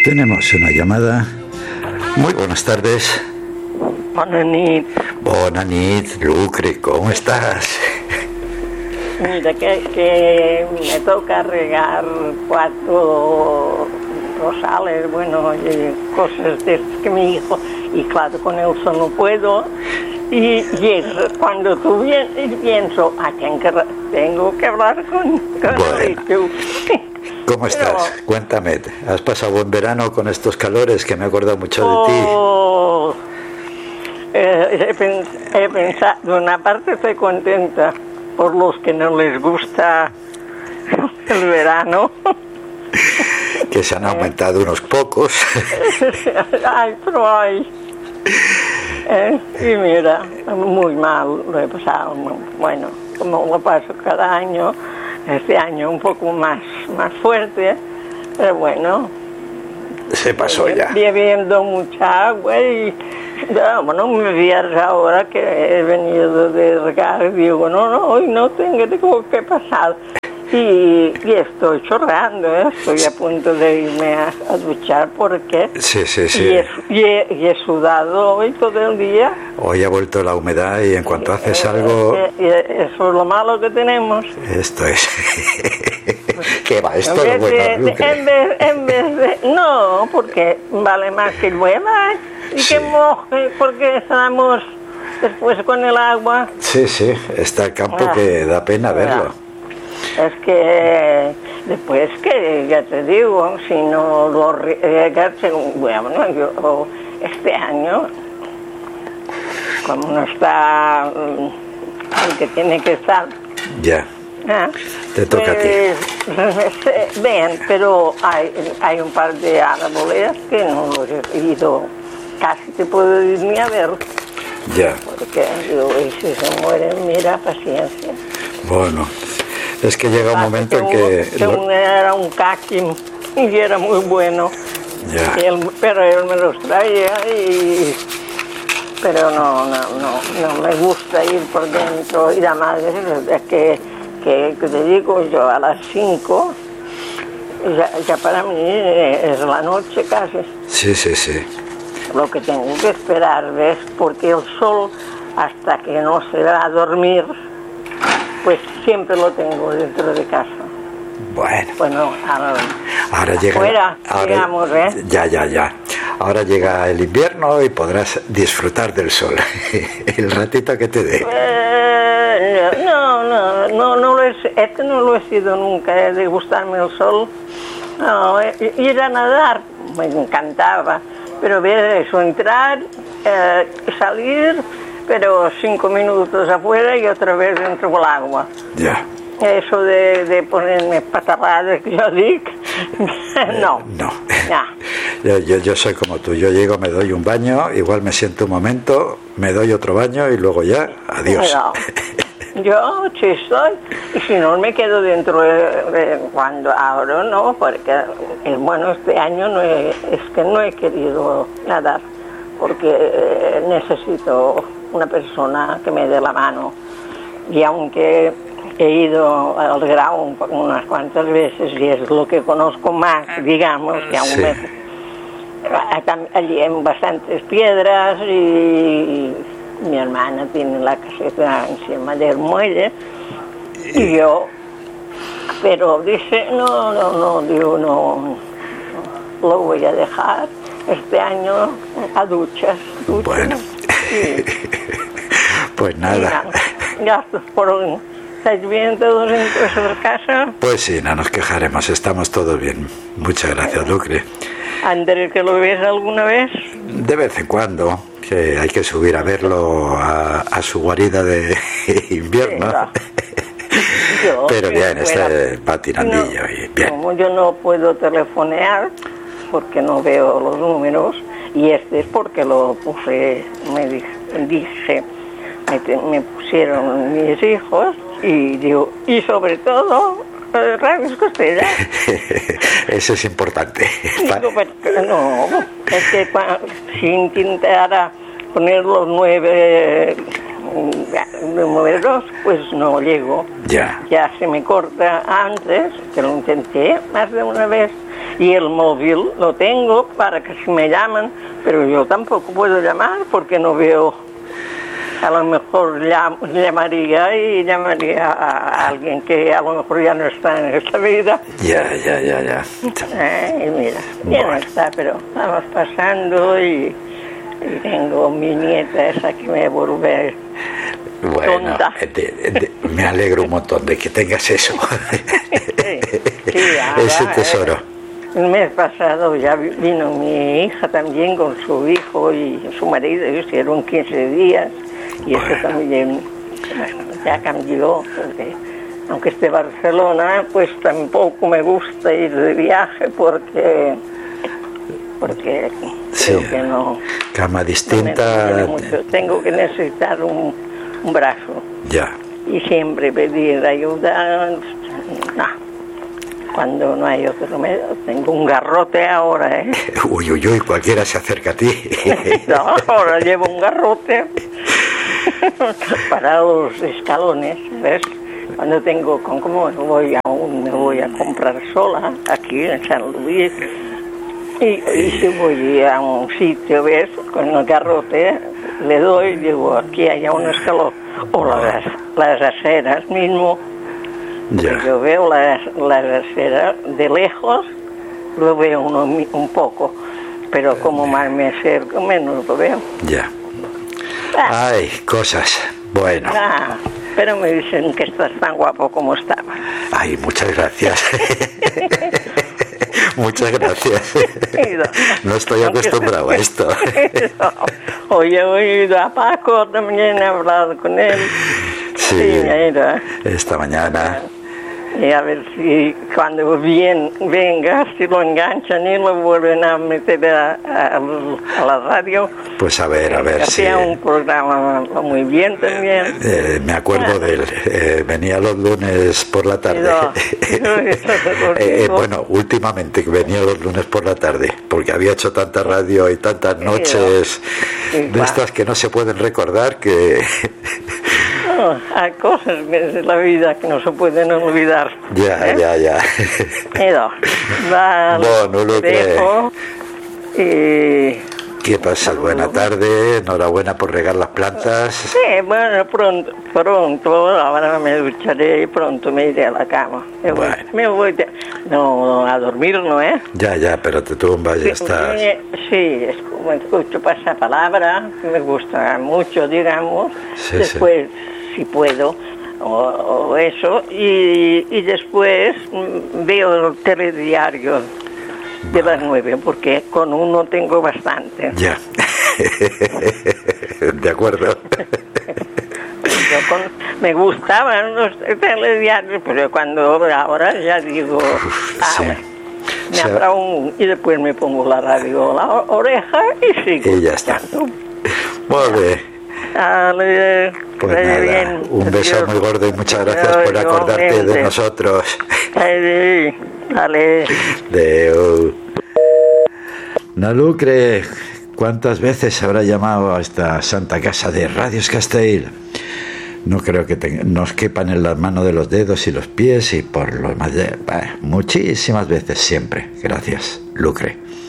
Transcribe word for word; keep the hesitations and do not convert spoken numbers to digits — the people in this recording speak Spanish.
Tenemos una llamada. Muy buenas tardes. Bona nit. Bona nit, Lucre, ¿cómo estás? Mira, que, que me toca regar cuatro rosales, bueno, y cosas de que mi hijo, y claro, con eso no puedo. Y, y es cuando tú vienes, pienso, ah, tengo que, tengo que hablar con, con bueno. tú. ¿Cómo estás? Pero, Cuéntame, ¿has pasado buen verano con estos calores que me he acordado mucho oh, de ti? Eh, he, pens he pensado, de una parte estoy contenta por los que no les gusta el verano. Que se han aumentado unos pocos. Ay, pero ay. Eh, y mira, muy mal lo he pasado. Bueno, como lo paso cada año, este año un poco más, más fuerte, pero bueno. Se pasó ya. Bebiendo mucha agua y, no, bueno, me vieras ahora que he venido de regar y digo, no, no, hoy no tengo, tengo que pasar. Y, y estoy chorrando, ¿eh? Estoy a punto de irme a, a duchar porque sí, sí, sí. Y, he, y, he, y he sudado hoy todo el día. Hoy ha vuelto la humedad y en cuanto haces algo... Eh, eh, eso es lo malo que tenemos. Esto es... ¿Qué va? Esto en es vez bueno, de, de, en, vez, en vez de... No, porque vale más que llueva y sí. Que moje, porque estamos después con el agua. Sí, sí, está el campo ah, que da pena verlo. Es que después que, ya te digo, si no lo riegas, bueno, yo este año, como no está el que tiene que estar. Ya, ¿eh? Te toca pues, a ti. Bien, pero hay, hay un par de árboles que no los he ido, casi te puedo ir ni a ver. Ya. Porque digo, y si se mueren, mira, paciencia. Bueno. Es que llega un momento en que... que lo... Era un caqui y era muy bueno. Ya. Y él, pero él me los traía y... Pero no, no, no, no me gusta ir por dentro. Y además es que, que, que te digo yo a las cinco, ya, ya para mí es la noche casi. Sí, sí, sí. Lo que tengo que esperar, ¿ves? Porque el sol, hasta que no se va a dormir, pues siempre lo tengo dentro de casa. Bueno. Bueno, ahora, ahora llega. Afuera, ahora, digamos, ¿eh? Ya, ya, ya. Ahora llega el invierno y podrás disfrutar del sol. El ratito que te dé. Eh, no, no, no, no lo he, este no lo he sido nunca, eh, de gustarme el sol. No, eh, ir a nadar me encantaba, pero ver eso, entrar, eh, salir. Pero cinco minutos afuera y otra vez dentro del agua. Ya. Eso de, de ponerme patarradas que yo digo, no. Eh, no. Yo, yo, yo soy como tú, yo llego, me doy un baño, igual me siento un momento, me doy otro baño y luego ya, adiós. No. Yo sí estoy, y si no me quedo dentro de, de cuando ahora no, porque el bueno este año no he, es que no he querido nadar, porque eh, necesito una persona que me dé la mano. Y aunque he ido al grau unas cuantas veces y es lo que conozco más, digamos, y aún sí. me, allí hay bastantes piedras y, y mi hermana tiene la caseta encima del muelle y yo, pero dice, no, no, no, digo, no, no lo voy a dejar este año a duchas, duchas. Bueno. Sí. Pues nada. Gracias por... ¿Estáis bien todos en vuestra casa? Pues sí, no nos quejaremos, estamos todos bien. Muchas gracias, Lucre. ¿Andrés, que lo ves alguna vez? De vez en cuando, que hay que subir a verlo a, a su guarida de invierno. Sí, yo, pero bien, fuera, está patinandillo no, y bien. Como yo no puedo telefonear, porque no veo los números, y este es porque lo puse, me dije, me, me pusieron mis hijos, y digo, y sobre todo, eh, Radio Escostera. Eso es importante. Digo, pero, no, es que cuando, si intentara poner los nueve números, pues no llego. Ya. Ya se me corta antes, que lo intenté más de una vez, Y el móvil lo tengo para que si me llaman, pero yo tampoco puedo llamar porque no veo. A lo mejor llam, llamaría y llamaría a alguien que a lo mejor ya no está en esta vida. Ya, ya, ya, ya. Eh, y mira, ya no está, pero vamos pasando y, y tengo mi nieta esa que me vuelve bueno, tonta. De, de, me alegro un montón de que tengas eso. Sí, sí, ahora, ese tesoro. Eh, el mes pasado ya vino mi hija también con su hijo y su marido, y hicieron quince días. Y eso bueno. también bueno, ya cambió, porque aunque esté Barcelona, pues tampoco me gusta ir de viaje porque porque sí. creo que no. Cama distinta. No mucho. Tengo que necesitar un, un brazo. Ya. Y siempre pedir ayuda. No. Cuando no hay otro remedio, tengo un garrote ahora, ¿eh? Uy, uy, uy, cualquiera se acerca a ti. No, ahora llevo un garrote para los escalones, ¿ves? Cuando tengo, con cómo voy a un, me voy a comprar sola, aquí en San Luis, y, y si voy a un sitio, ¿ves? Con el garrote, le doy, digo, aquí hay un escalón, o las, las aceras mismo. Ya. Yo veo las, las aceras de lejos, lo veo uno, un poco, pero como más me acerco, menos lo veo. Ya. Ah. Ay, cosas. Bueno. Ah, pero me dicen que estás tan guapo como estaba. Ay, muchas gracias. Muchas gracias. No estoy acostumbrado a esto. Hoy he oído a Paco, también he hablado con él. Sí, sí mira. Esta mañana. Y a ver si cuando bien venga, si lo enganchan y lo vuelven a meter a, a, a la radio. Pues a ver, a ver si... Hacía un programa muy bien también. Eh, eh, me acuerdo ah. de él. Eh, venía los lunes por la tarde. No, eh, eh, bueno, últimamente venía los lunes por la tarde, porque había hecho tanta radio y tantas noches sí, de estas que no se pueden recordar que... No, hay cosas de la vida que no se pueden olvidar. Ya, ¿eh? ya, ya. Pero, vale, bueno, lo dejo y... ¿Qué pasa? Buena tarde, enhorabuena por regar las plantas. Sí, bueno, pronto, pronto, ahora me ducharé y pronto me iré a la cama. Me voy, bueno. me voy de, no, a dormir, ¿no, eh? Ya, ya, pero te tumbas y ya estás. Sí, sí, escucho pasapalabra, me gusta mucho, digamos. Sí, después, sí. si puedo, o, o eso, y, y después veo el telediario de las nueve, porque con uno tengo bastante. Ya. De acuerdo. Con, me gustaban los telediarios, pero cuando ahora ya digo, ah, sí. me o sea, abra un, y después me pongo la radio a la oreja y sigo. Y ya está. Muy bien. Dale, pues nada, bien. Un beso Adiós. Muy gordo y muchas gracias Adiós, por acordarte igualmente. De nosotros. Dale. Dale. Deu. No lucre, ¿cuántas veces habrá llamado a esta santa casa de Radios Castell? No creo que te, nos quepan en las manos de los dedos y los pies y por lo más de, bah, muchísimas veces siempre. Gracias, Lucre.